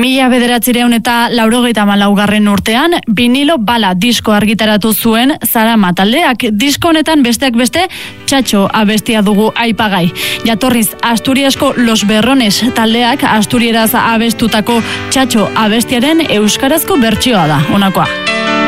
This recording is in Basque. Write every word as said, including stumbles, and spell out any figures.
Mila bederatzireun eta laurogeita hamalaugarren urtean, vinilo bala disko argitaratu zuen Zarama taldeak. Disko honetan besteak beste Txatxo abestia dugu aipagai. Jatorriz Asturiasko Los Berrones taldeak asturieraz abestutako Txatxo abestiaren euskarazko bertsioa da, honakoa.